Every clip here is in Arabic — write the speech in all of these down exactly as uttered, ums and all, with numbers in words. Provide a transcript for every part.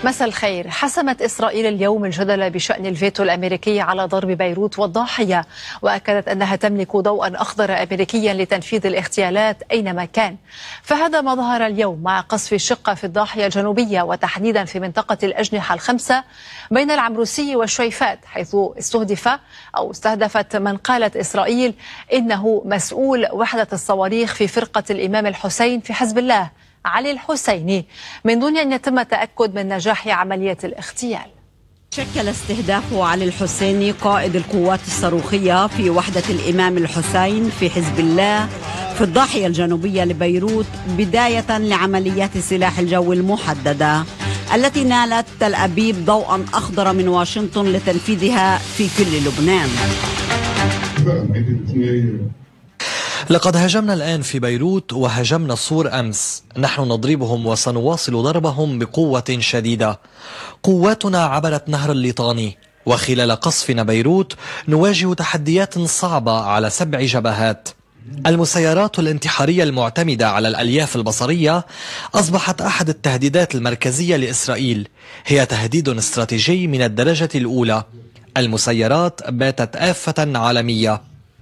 مساء الخير. حسمت إسرائيل اليوم الجدل بشأن الفيتو الأمريكي على ضرب بيروت والضاحية، وأكدت أنها تملك ضوءا أخضر أمريكيا لتنفيذ الاغتيالات أينما كان. فهذا ما ظهر اليوم مع قصف الشقة في الضاحية الجنوبية، وتحديدا في منطقة الأجنحة الخمسة بين العمروسي والشويفات، حيث استهدف أو استهدفت من قالت إسرائيل إنه مسؤول وحدة الصواريخ في فرقة الإمام الحسين في حزب الله، علي الحسيني، من دون أن يتم تأكد من نجاح عملية الاغتيال. شكل استهداف علي الحسيني قائد القوات الصاروخية في وحدة الإمام الحسين في حزب الله في الضاحية الجنوبية لبيروت بداية لعمليات سلاح الجو المحددة التي نالت تل أبيب ضوءا أخضر من واشنطن لتنفيذها في كل لبنان. لقد هاجمنا الآن في بيروت وهاجمنا الصور أمس. نحن نضربهم وسنواصل ضربهم بقوة شديدة. قواتنا عبرت نهر الليطاني، وخلال قصفنا بيروت نواجه تحديات صعبة على سبع جبهات. المسيرات الانتحارية المعتمدة على الألياف البصرية أصبحت أحد التهديدات المركزية لإسرائيل. هي تهديد استراتيجي من الدرجة الأولى. المسيرات باتت آفة عالمية.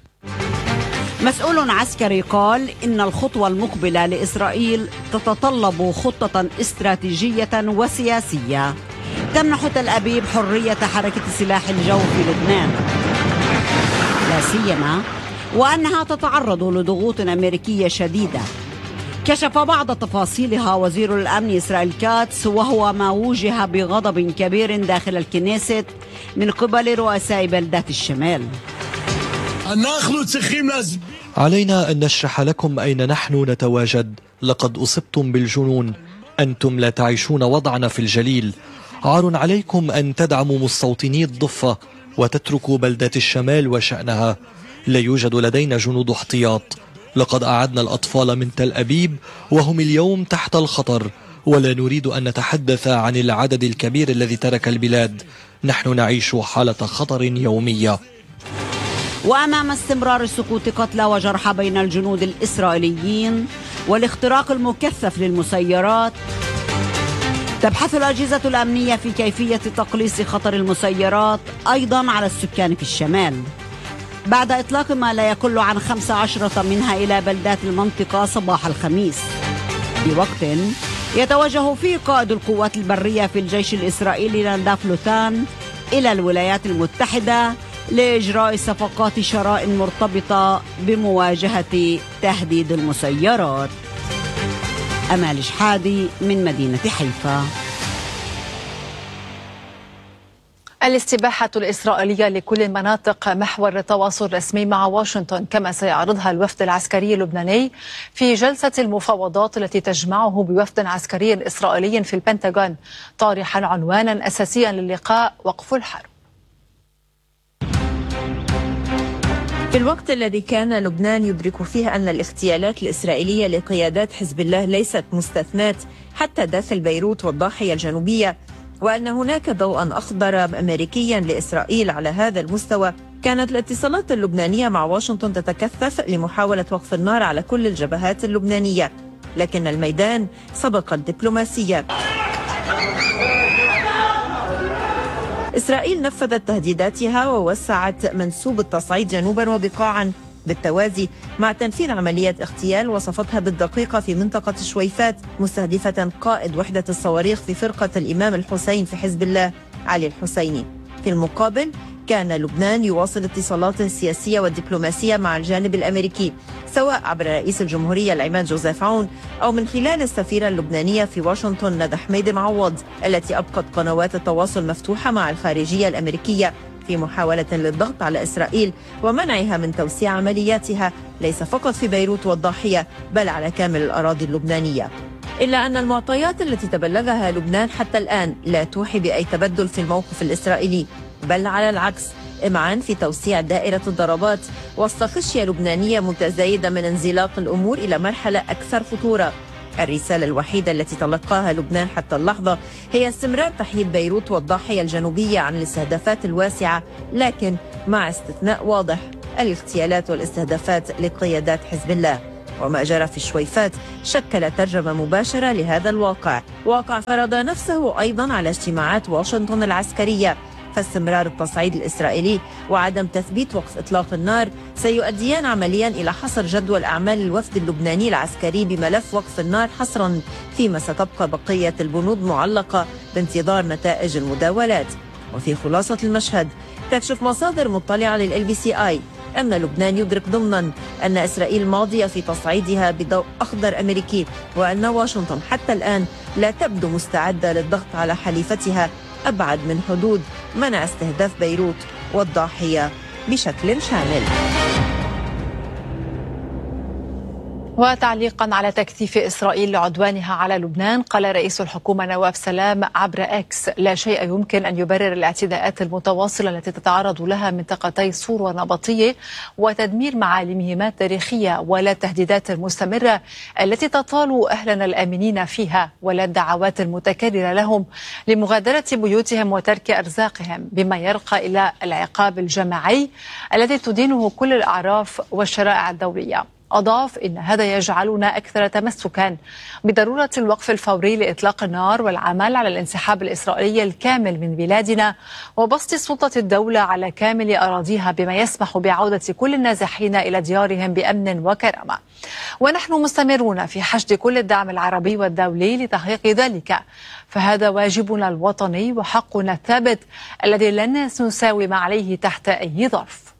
مسؤول عسكري قال إن الخطوة المقبلة لإسرائيل تتطلب خطة استراتيجية وسياسية تمنح تل أبيب حرية حركة سلاح الجو في لبنان، لا سيما وأنها تتعرض لضغوط أمريكية شديدة. كشف بعض تفاصيلها وزير الأمن إسرائيل كاتس، وهو ما وجه بغضب كبير داخل الكنيست من قبل رؤساء بلدات الشمال. علينا أن نشرح لكم أين نحن نتواجد. لقد أصبتم بالجنون. أنتم لا تعيشون وضعنا في الجليل. عار عليكم أن تدعموا مستوطني الضفة وتتركوا بلدات الشمال وشأنها. لا يوجد لدينا جنود احتياط. لقد أعدنا الأطفال من تل أبيب وهم اليوم تحت الخطر، ولا نريد أن نتحدث عن العدد الكبير الذي ترك البلاد. نحن نعيش حالة خطر يومية. وأمام استمرار سقوط قتلى وجرحى بين الجنود الإسرائيليين والاختراق المكثف للمسيرات، تبحث الأجهزة الأمنية في كيفية تقليص خطر المسيرات أيضا على السكان في الشمال، بعد إطلاق ما لا يقل عن خمس عشرة منها إلى بلدات المنطقة صباح الخميس، في وقت يتوجه فيه قائد القوات البرية في الجيش الإسرائيلي ناداف لوتان إلى الولايات المتحدة لإجراء صفقات شراء مرتبطة بمواجهة تهديد المسيرات. أمال شحادي من مدينة حيفا. الاستباحة الإسرائيلية لكل مناطق محور تواصل رسمي مع واشنطن، كما سيعرضها الوفد العسكري اللبناني في جلسة المفاوضات التي تجمعه بوفد عسكري إسرائيلي في البنتاغون، طارحا عنوانا أساسيا للقاء: وقف الحرب. في الوقت الذي كان لبنان يدرك فيه أن الاغتيالات الإسرائيلية لقيادات حزب الله ليست مستثنات حتى داخل بيروت والضاحية الجنوبية، وأن هناك ضوءا أخضر أمريكيا لإسرائيل على هذا المستوى، كانت الاتصالات اللبنانية مع واشنطن تتكثف لمحاولة وقف النار على كل الجبهات اللبنانية، لكن الميدان سبق الدبلوماسية. إسرائيل نفذت تهديداتها ووسعت منسوب التصعيد جنوبا وبقاعا بالتوازي مع تنفيذ عملية اغتيال وصفتها بالدقيقة في منطقة الشويفات، مستهدفة قائد وحدة الصواريخ في فرقة الإمام الحسين في حزب الله، علي الحسيني. في المقابل كان لبنان يواصل اتصالاته السياسية والدبلوماسية مع الجانب الأمريكي، سواء عبر رئيس الجمهورية العماد جوزيف عون أو من خلال السفيرة اللبنانية في واشنطن ندى حميد معوض، التي أبقت قنوات التواصل مفتوحة مع الخارجية الأمريكية في محاولة للضغط على إسرائيل ومنعها من توسيع عملياتها ليس فقط في بيروت والضاحية بل على كامل الأراضي اللبنانية. إلا أن المعطيات التي تبلغها لبنان حتى الآن لا توحي بأي تبدل في الموقف الإسرائيلي، بل على العكس، إمعان في توسيع دائرة الضربات وسط خشية لبنانية متزايدة من انزلاق الأمور إلى مرحلة أكثر خطورة. الرسالة الوحيدة التي تلقاها لبنان حتى اللحظة هي استمرار تحييد بيروت والضاحية الجنوبية عن الاستهدافات الواسعة، لكن مع استثناء واضح: الاغتيالات والاستهدافات لقيادات حزب الله. وما جرى في الشويفات شكل ترجمة مباشرة لهذا الواقع، واقع فرض نفسه أيضا على اجتماعات واشنطن العسكرية. فاستمرار التصعيد الإسرائيلي وعدم تثبيت وقف إطلاق النار سيؤديان عمليا إلى حصر جدول أعمال الوفد اللبناني العسكري بملف وقف النار حصرا، فيما ستبقى بقية البنود معلقة بانتظار نتائج المداولات. وفي خلاصة المشهد، تكشف مصادر مطلعة للإل بي سي آي أن لبنان يدرك ضمنا أن إسرائيل ماضية في تصعيدها بضوء أخضر أمريكي، وأن واشنطن حتى الآن لا تبدو مستعدة للضغط على حليفتها أبعد من حدود منع استهداف بيروت والضاحية بشكل شامل. وتعليقا على تكثيف إسرائيل لعدوانها على لبنان، قال رئيس الحكومة نواف سلام عبر إكس: لا شيء يمكن أن يبرر الاعتداءات المتواصلة التي تتعرض لها منطقتي صور ونبطية وتدمير معالمهما التاريخية، ولا التهديدات المستمرة التي تطال أهلنا الآمنين فيها، ولا الدعوات المتكررة لهم لمغادرة بيوتهم وترك أرزاقهم، بما يرقى إلى العقاب الجماعي الذي تدينه كل الأعراف والشرائع الدولية. أضاف: إن هذا يجعلنا أكثر تمسكا بضرورة الوقف الفوري لإطلاق النار والعمل على الانسحاب الإسرائيلي الكامل من بلادنا وبسط سلطة الدولة على كامل أراضيها، بما يسمح بعودة كل النازحين إلى ديارهم بأمن وكرامة. ونحن مستمرون في حشد كل الدعم العربي والدولي لتحقيق ذلك، فهذا واجبنا الوطني وحقنا الثابت الذي لن نساوم عليه تحت أي ظرف.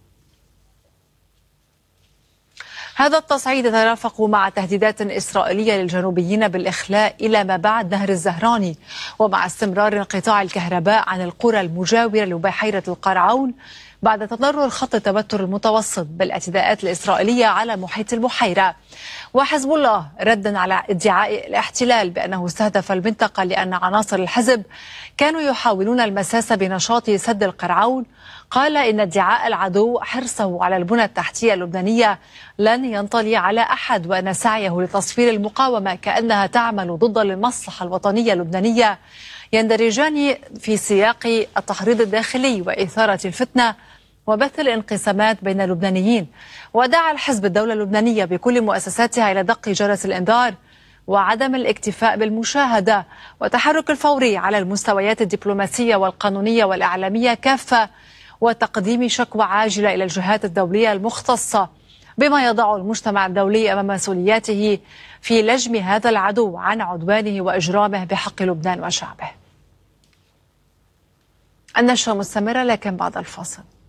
هذا التصعيد يترافق مع تهديدات إسرائيلية للجنوبيين بالإخلاء إلى ما بعد نهر الزهراني، ومع استمرار انقطاع الكهرباء عن القرى المجاورة لبحيرة القرعون بعد تضرر خط التوتر المتوسط بالاعتداءات الإسرائيلية على محيط البحيرة. وحزب الله ردا على ادعاء الاحتلال بأنه استهدف المنطقة لأن عناصر الحزب كانوا يحاولون المساس بنشاط سد القرعون، قال إن ادعاء العدو حرصه على البنى التحتية اللبنانية لن ينطلي على أحد، وأن سعيه لتصفير المقاومة كأنها تعمل ضد المصلحة الوطنية اللبنانية يندرجان في سياق التحريض الداخلي وإثارة الفتنة وبث الانقسامات بين اللبنانيين. ودعا الحزب الدولة اللبنانية بكل مؤسساتها إلى دق جرس الإنذار وعدم الاكتفاء بالمشاهدة، والتحرك الفوري على المستويات الدبلوماسية والقانونية والإعلامية كافة، وتقديم شكوى عاجلة إلى الجهات الدولية المختصة، بما يضع المجتمع الدولي أمام مسؤولياته في لجم هذا العدو عن عدوانه وإجرامه بحق لبنان وشعبه. النشرة مستمرة لكن بعد الفاصل.